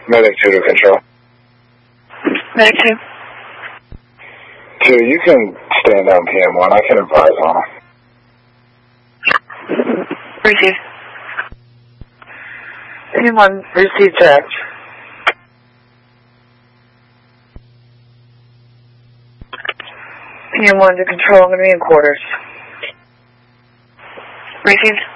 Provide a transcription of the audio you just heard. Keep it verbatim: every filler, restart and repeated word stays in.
Medic two to control. Medic two. Two, you can stand down P M one. I can advise on him. Receive. P M one, receive charge. P M one to control, I'm going to be in quarters. Received.